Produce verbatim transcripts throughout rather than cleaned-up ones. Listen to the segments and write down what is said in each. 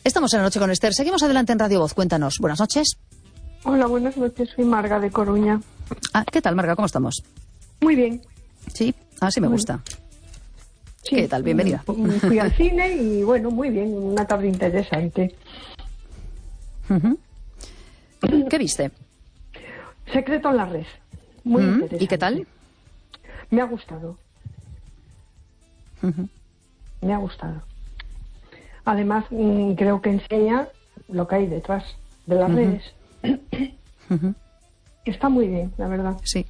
Estamos en La Noche con Esther. Seguimos adelante en Radio Voz. Cuéntanos. Buenas noches. Hola, buenas noches. Soy Marga de Coruña. Ah, ¿qué tal, Marga? ¿Cómo estamos? Muy bien. Sí, así me gusta. Sí, ¿Qué tal? Bienvenida. Fui al cine y, bueno, muy bien. Una tarde interesante. Uh-huh. ¿Qué viste? Secreto en la red. Muy uh-huh. interesante. ¿Y qué tal? Me ha gustado. Uh-huh. Me ha gustado. Además, mmm, creo que enseña lo que hay detrás de las uh-huh. redes. Uh-huh. Está muy bien, la verdad. Sí.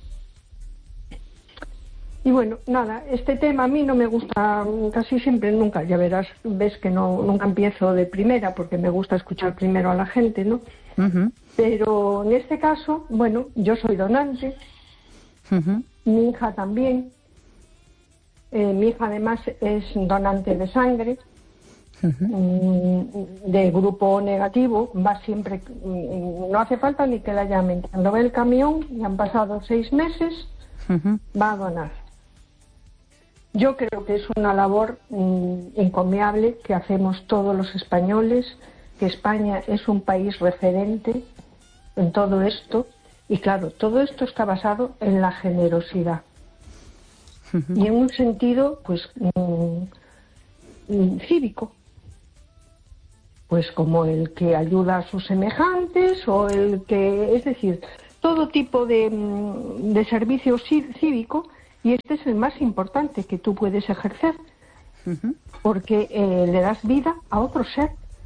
Y bueno, nada, este tema a mí no me gusta casi siempre, nunca, ya verás, ves que no nunca empiezo de primera porque me gusta escuchar primero a la gente, ¿no? Uh-huh. Pero en este caso, bueno, yo soy donante, uh-huh. mi hija también, eh, mi hija además es donante de sangre, uh-huh. de grupo negativo, va siempre, no hace falta ni que la llamen, cuando ve el camión y han pasado seis meses, uh-huh. va a donar. Yo creo que es una labor mmm, encomiable que hacemos todos los españoles, que España es un país referente en todo esto, y claro, todo esto está basado en la generosidad. Uh-huh. Y en un sentido, pues, mmm, mmm, cívico. Pues como el que ayuda a sus semejantes, o el que, es decir, todo tipo de, de servicio cívico. Y este es el más importante que tú puedes ejercer, uh-huh. porque eh, le das vida a otro ser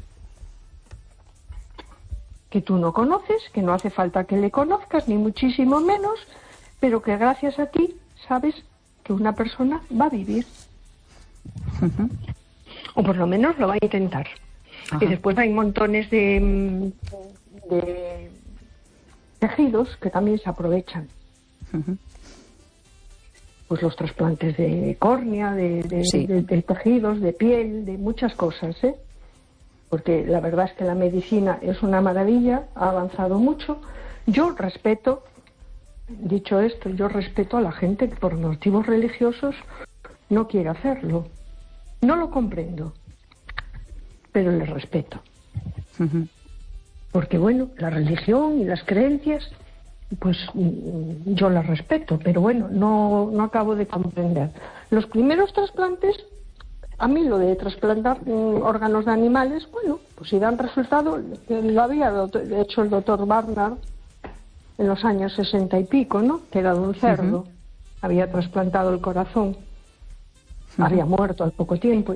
que tú no conoces, que no hace falta que le conozcas, ni muchísimo menos, pero que gracias a ti sabes que una persona va a vivir. Uh-huh. O por lo menos lo va a intentar. Uh-huh. Y después hay montones de, de tejidos que también se aprovechan. Uh-huh. Pues los trasplantes de córnea, de, de, sí. de, de tejidos, de piel, de muchas cosas, ¿eh? Porque la verdad es que la medicina es una maravilla, ha avanzado mucho. Yo respeto, dicho esto, yo respeto a la gente que por motivos religiosos no quiere hacerlo. No lo comprendo, pero les respeto. Uh-huh. Porque bueno, la religión y las creencias, pues yo las respeto, pero bueno, no, no acabo de comprender. Los primeros trasplantes, a mí lo de trasplantar mm, órganos de animales, bueno, pues si dan resultado, lo había hecho el doctor Barnard en los años sesenta y pico, ¿no? Que era de un cerdo, uh-huh. había trasplantado el corazón, uh-huh. había muerto al poco tiempo.